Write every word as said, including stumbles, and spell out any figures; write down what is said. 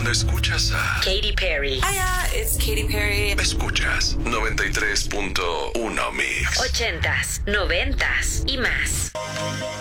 cuando escuchas a Katy Perry. Hiya, it's Katy Perry. Escuchas noventa y tres punto uno Mix. Ochentas, noventas y más.